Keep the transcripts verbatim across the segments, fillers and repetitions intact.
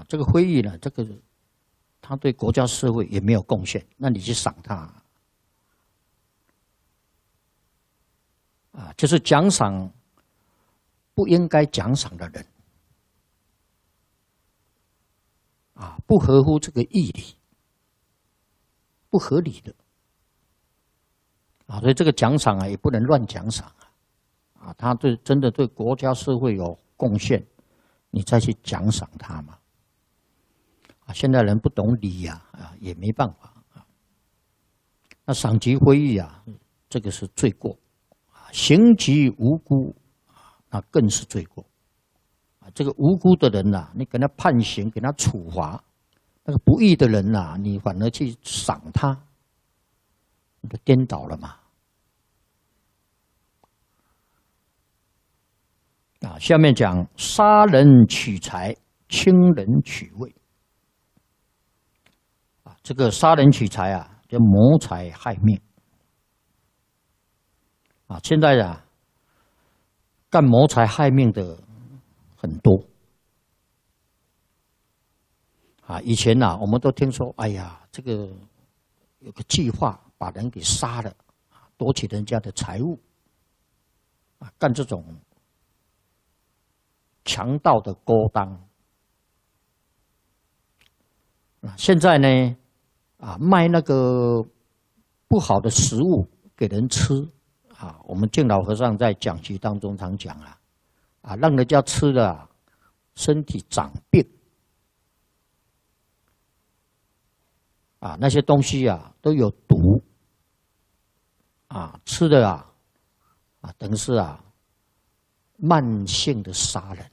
这个辉玉呢，这个他对国家社会也没有贡献，那你去赏他啊，就是奖赏不应该奖赏的人啊，不合乎这个义理，不合理的啊，所以这个奖赏啊也不能乱奖赏啊，啊，他对真的对国家社会有贡献，你再去奖赏他嘛。啊，现在人不懂礼呀，啊，也没办法啊。那赏及非议啊，这个是罪过啊；刑及无辜啊，那更是罪过啊。这个无辜的人呐、啊，你给他判刑，给他处罚；那个不义的人呐、啊，你反而去赏他，你就颠倒了嘛。啊，下面讲杀人取财，轻人取位。啊，这个杀人取财啊，叫谋财害命。啊，现在啊，干谋财害命的很多。啊，以前呐、啊，我们都听说，哎呀，这个有个计划把人给杀了，夺取人家的财物，啊，干这种强盗的勾当。啊，现在呢，啊，卖那个不好的食物给人吃，啊，我们敬老和尚在讲习当中常讲啊，啊，让人家吃了、啊、身体长病，啊，那些东西啊都有毒，啊，吃的啊，啊，等于是啊，慢性的杀人。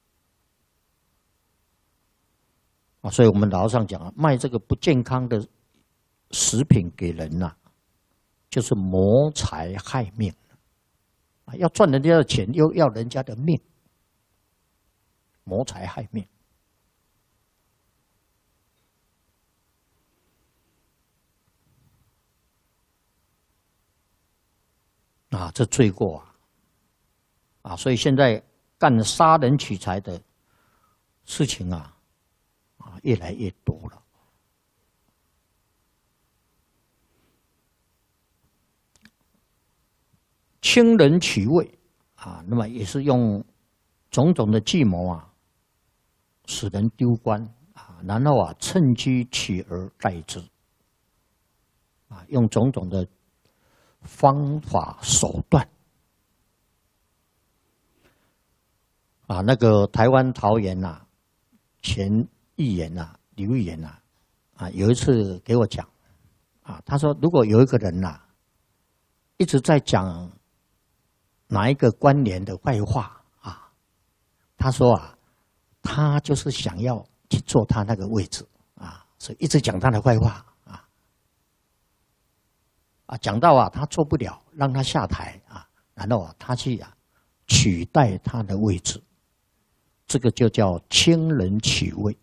啊，所以我们老和尚讲啊，卖这个不健康的食品给人呐、啊，就是谋财害命啊，要赚人家的钱，又要人家的命，谋财害命。啊，这罪过啊！啊，所以现在干杀人取财的事情啊。啊，越来越多了。轻人取位啊，那么也是用种种的计谋啊，使人丢官啊，然后啊趁机取而代之啊，用种种的方法手段啊，那个台湾桃园呐、啊，前议员呐、啊，刘议员呐，啊，有一次给我讲，啊，他说如果有一个人呐、啊，一直在讲哪一个官员的坏话啊，他说啊，他就是想要去坐他那个位置啊，所以一直讲他的坏话啊，啊，讲到啊他做不了，让他下台啊，然后啊他去啊取代他的位置，这个就叫轻人取位。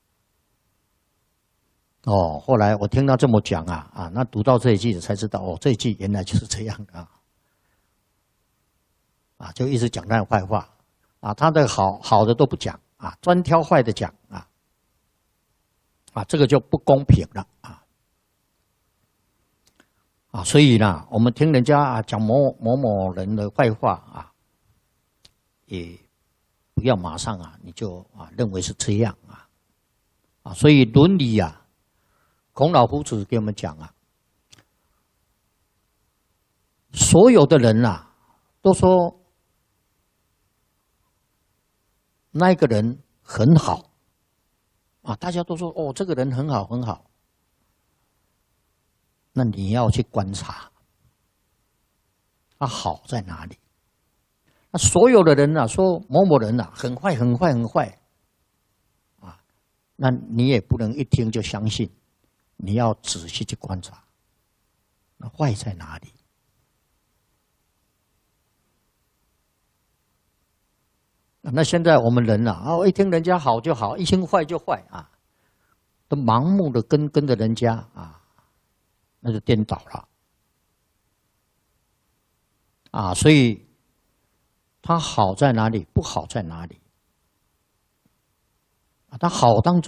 哦，后来我听到这么讲啊，啊，那读到这一句才知道，哦，这一句原来就是这样的啊，啊，就一直讲他的坏话，啊，他的好好的都不讲啊，专挑坏的讲啊，啊，这个就不公平了啊，啊，所以呢，我们听人家啊讲某某某人的坏话啊，也不要马上啊，你就啊认为是这样啊，啊，所以伦理啊。孔老夫子给我们讲啊，所有的人啊，都说那一个人很好啊，大家都说哦，这个人很好很好。那你要去观察，他好在哪里？那所有的人啊，说某某人啊很坏很坏很坏，啊，那你也不能一听就相信。你要仔细去观察，那坏在哪里？那现在我们人啊，哦，一听人家好就好，一听坏就坏啊，都盲目的跟跟着人家啊，那就颠倒了啊。所以，他好在哪里，不好在哪里啊？他好当中。